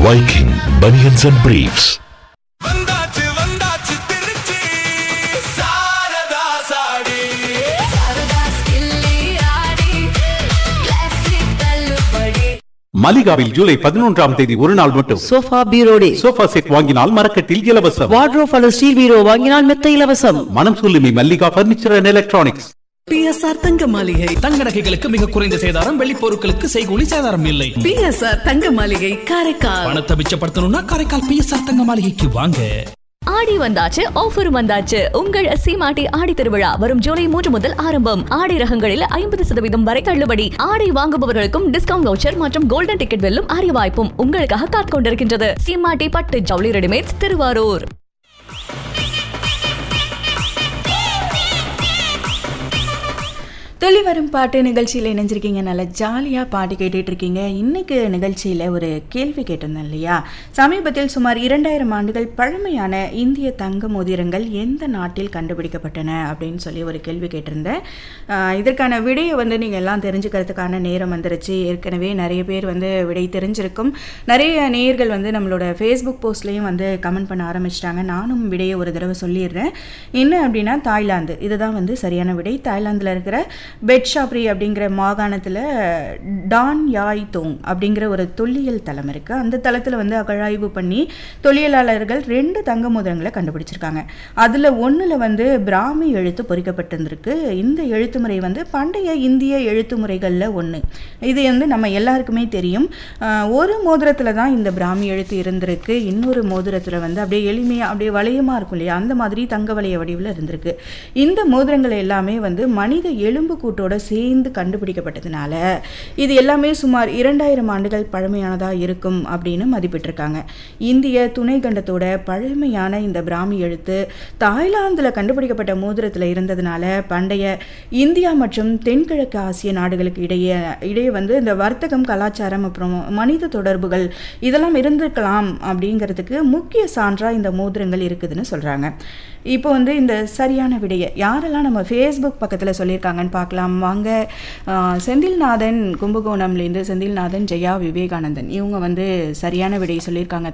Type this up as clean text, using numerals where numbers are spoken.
Viking Bunions and Briefs. மலிகாவில் July 11ஆம் தேதி ஒரு நாள் மட்டும் சோஃபா பீரோ டே. சோஃபா செட் வாங்கினால் மரக்கட்டில் இலவசம். வார்ட்ரோப் அல்லது ஸ்டீல் பீரோ வாங்கினால் மெத்த இலவசம். மனம் சொல்லுமி Mallika furniture and electronics. PSR தங்க மாளிகை. தங்க நகைகளுக்கு மிக குறைந்த சேதாரம், வெள்ளி பொருட்களுக்கு செய்கூலி சேதாரம் இல்லை. PSR தங்க மாளிகை காரைக்கால். பணத்தை மிச்சப்படுத்தணும்னா காரைக்கால் PSR தங்க மாளிகைக்கு வாங்க. ஆடி வந்தாச்சு, ஆஃபர் வந்தாச்சு. உங்கள் சீமாட்டி ஆடி திருவிழா வரும் ஜூலை 3 முதல் ஆரம்பம். ஆடை ரகங்களில் 50% வரை தள்ளுபடி. ஆடை வாங்குபவர்களுக்கும் டிஸ்கவுண்ட் வவுச்சர் மற்றும் கோல்டன் டிக்கெட் வெல்லும் அரிய வாய்ப்பும் உங்களுக்காக காத்துக் கொண்டிருக்கின்றது. சீமாட்டி பட்டு ஜவுளி ரெடிமேட்ஸ், திருவாரூர். துளிவரும் பாட்டு நிகழ்ச்சியில் இணைஞ்சிருக்கீங்க. நல்லா ஜாலியாக பாட்டு கேட்டுட்டு இருக்கீங்க. இன்னைக்கு நிகழ்ச்சியில் ஒரு கேள்வி கேட்டிருந்தேன் இல்லையா? சமீபத்தில் சுமார் 2000 ஆண்டுகள் பழமையான இந்திய தங்க மோதிரங்கள் எந்த நாட்டில் கண்டுபிடிக்கப்பட்டன அப்படின்னு சொல்லி ஒரு கேள்வி கேட்டிருந்தேன். இதற்கான விடையை நீங்கள் எல்லாம் தெரிஞ்சுக்கிறதுக்கான நேரம் வந்துருச்சு. ஏற்கனவே நிறைய பேர் விடை தெரிஞ்சிருக்கும். நிறைய நேயர்கள் நம்மளோட ஃபேஸ்புக் போஸ்ட்லேயும் கமெண்ட் பண்ண ஆரம்பிச்சிட்டாங்க. நானும் விடையை ஒரு தடவை சொல்லிடுறேன். என்ன அப்படின்னா தாய்லாந்து. இதுதான் சரியான விடை. தாய்லாந்தில் இருக்கிற பெட்ஷாப்ரி அப்படிங்கிற மாகாணத்தில் டான் யாய் தோங் அப்படிங்கிற ஒரு தொல்லியல் தளம் இருக்குது. அந்த தளத்தில் அகழாய்வு பண்ணி தொல்லியலாளர்கள் 2 தங்க மோதிரங்களை கண்டுபிடிச்சிருக்காங்க. அதில் ஒன்றில் பிராமி எழுத்து பொறிக்கப்பட்டிருந்திருக்கு. இந்த எழுத்து முறை பண்டைய இந்திய எழுத்து முறைகளில் ஒன்று. இது நம்ம எல்லாருக்குமே தெரியும். ஒரு மோதிரத்தில் தான் இந்த பிராமி எழுத்து இருந்திருக்கு. இன்னொரு மோதிரத்தில் அப்படியே எளிமையாக அப்படியே வளையமாக இருக்கும் இல்லையா, அந்த மாதிரி தங்க வளைய வடிவில் இருந்திருக்கு. இந்த மோதிரங்கள் எல்லாமே மனித எலும்பு கூட்டோட சேர்ந்து கண்டுபிடிக்கப்பட்டதுனால இது எல்லாமே சுமார் 2000 ஆண்டுகள் பழமையானதாக இருக்கும் அப்படின்னு மதிப்பிட்டிருக்காங்க. இந்திய துணை கண்டத்தோட பழமையான இந்த பிராமி எழுத்து தாய்லாந்தில் கண்டுபிடிக்கப்பட்ட மோதிரத்தில் இருந்ததுனால பண்டைய இந்தியா மற்றும் தென்கிழக்கு ஆசிய நாடுகளுக்கு இடையே இந்த வர்த்தகம், கலாச்சாரம் அப்புறம் மனித தொடர்புகள் இதெல்லாம் இருந்திருக்கலாம் அப்படிங்கிறதுக்கு முக்கிய சான்றாக இந்த மோதிரங்கள் இருக்குதுன்னு சொல்கிறாங்க. இப்போ இந்த சரியான விடையை யாரெல்லாம் நம்ம ஃபேஸ்புக் பக்கத்தில் சொல்லியிருக்காங்கன்னு பார்க்கலாம் வாங்க. செந்தில்நாதன் கும்பகோணம்லேருந்து செந்தில்நாதன், ஜெயா, விவேகானந்தன் இவங்க சரியான விடையை சொல்லியிருக்காங்க.